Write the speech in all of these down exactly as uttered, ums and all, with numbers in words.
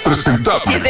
Impresentables.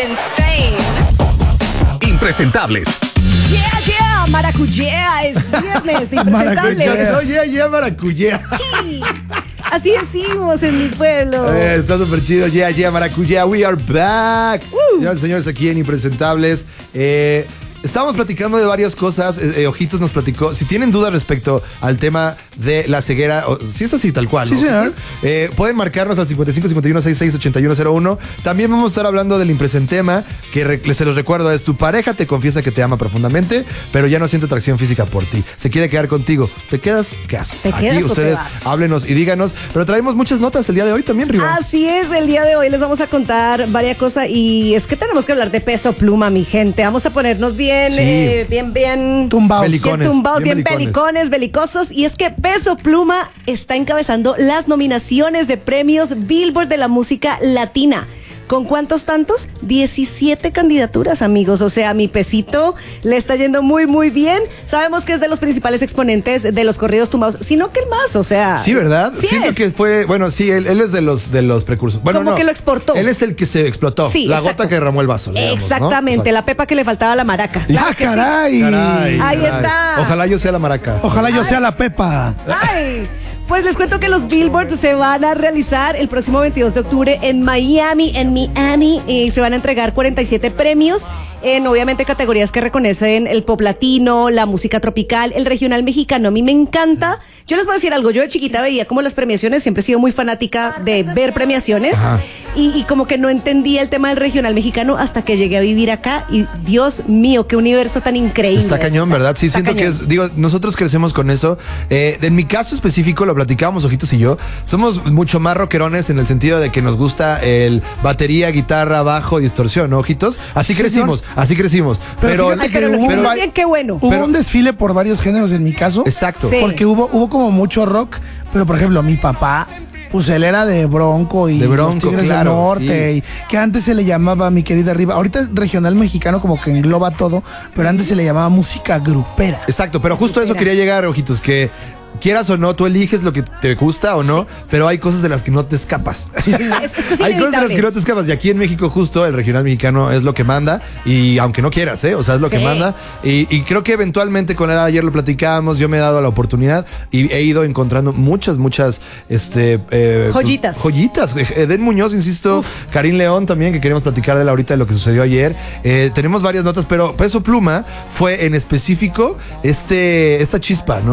Impresentables. Yeah, yeah, maracuyá, es viernes de Impresentables. No, yeah, yeah, maracuyá. Sí, así decimos en mi pueblo. Eh, está súper chido, yeah, yeah, maracuyá, we are back. Uh. Señoras y señores, aquí en Impresentables. Eh... Estábamos platicando de varias cosas, eh, Ojitos nos platicó, si tienen dudas respecto al tema de la ceguera, o, si es así tal cual, sí, ¿no? señor. Eh, pueden marcarnos al cincuenta y cinco, cincuenta y uno, sesenta y seis, ochenta y uno cero uno. También vamos a estar hablando del Impresentema, que re, se los recuerdo, es tu pareja te confiesa que te ama profundamente, pero ya no siente atracción física por ti, se quiere quedar contigo, ¿te quedas? ¿Qué haces? ¿Te Aquí quedas ustedes o te vas? háblenos y díganos, pero traemos muchas notas el día de hoy también, Riva. Así es, el día de hoy les vamos a contar varias cosas y es que tenemos que hablar de Peso Pluma, mi gente. Vamos a ponernos bien, Sí. eh, bien, bien Tumbados. Belicones, bien tumbados, bien bien, belicones. pelicones, belicosos. Y es que Peso Pluma está encabezando las nominaciones de premios Billboard de la música latina. ¿Con cuántos tantos? diecisiete candidaturas, amigos. O sea, mi Pesito le está yendo muy, muy bien. Sabemos que es de los principales exponentes de los corridos tumbados, sino que el más, o sea. Sí, ¿verdad? Sí Siento es. que fue, bueno, sí, él, él es de los de los precursores. Bueno, Como no, que lo exportó. Él es el que se explotó. Sí, la exacto. gota que derramó el vaso. le llamamos, ¿no? Exactamente, Exacto. la pepa que le faltaba a la maraca. ¡Ah, caray! Caray, Ahí caray. está. Ojalá yo sea la maraca. Ojalá yo sea la Pepa. Ay, pues les cuento que los Billboard se van a realizar el próximo veintidós de octubre en Miami, en Miami, y se van a entregar cuarenta y siete premios en obviamente categorías que reconocen el pop latino, la música tropical, el regional mexicano. A mí me encanta. Yo les voy a decir algo, yo de chiquita veía como las premiaciones, siempre he sido muy fanática de ver premiaciones y, y como que no entendía el tema del regional mexicano hasta que llegué a vivir acá y Dios mío, qué universo tan increíble. Está cañón, ¿verdad? Sí, Está siento cañón. que es, digo, nosotros crecemos con eso. Eh, en mi caso específico, lo platicábamos Ojitos y yo, somos mucho más rockerones en el sentido de que nos gusta el batería, guitarra, bajo, distorsión, ¿no, Ojitos? Así Sí, crecimos, así crecimos. Pero Pero, fíjate Ay, pero que lo que hubo hizo un- bien, qué bueno. Hubo Pero- un desfile por varios géneros en mi caso. exacto. Sí. Porque hubo, hubo como mucho rock, pero por ejemplo, mi papá, pues él era de Bronco y De Bronco, los Tigres claro, del Norte, sí. y que antes se le llamaba, mi querida Riva, ahorita es regional mexicano como que engloba todo, pero antes se le llamaba música grupera. Exacto, pero justo a eso quería llegar, Ojitos, que quieras o no, tú eliges lo que te gusta o no, pero hay cosas de las que no te escapas. Es, es que es Hay cosas de las inevitable. que no te escapas. Y aquí en México, justo el regional mexicano es lo que manda. Y aunque no quieras, ¿eh? O sea, es lo Sí. que manda. Y, y creo que eventualmente con él ayer lo platicábamos. Yo me he dado la oportunidad y he ido encontrando muchas, muchas este, eh, Joyitas. Joyitas. Eden Muñoz, insisto. Karim León también, que queremos platicar de él ahorita de lo que sucedió ayer. Eh, tenemos varias notas, pero Peso Pluma fue en específico este, esta chispa, ¿no?